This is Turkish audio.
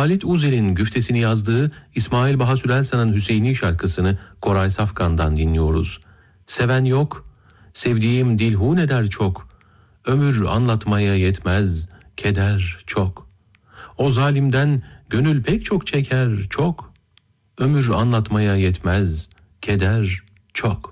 Halit Uzel'in güftesini yazdığı İsmail Baha Südelsan'ın Hüseyini şarkısını Koray Safkan'dan dinliyoruz. Seven yok, sevdiğim dilhun eder çok. Ömür anlatmaya yetmez, keder çok. O zalimden gönül pek çok çeker çok. Ömür anlatmaya yetmez, keder çok.